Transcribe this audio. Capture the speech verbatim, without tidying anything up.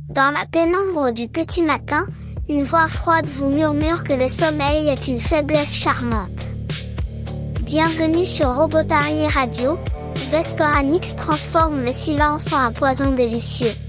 Dans la pénombre du petit matin, une voix froide vous murmure que le sommeil est une faiblesse charmante. Bienvenue sur Robotarié Radio, Vescoranix transforme le silence en un poison délicieux.